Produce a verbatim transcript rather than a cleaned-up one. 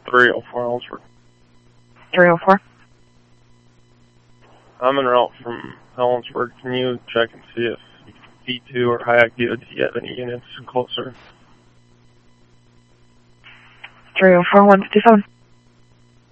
three oh four Helensburgh. three oh four? I'm en route from Helensburgh. Can you check and see if D two or Hayek D O T have any units closer? three oh four, one fifty-seven.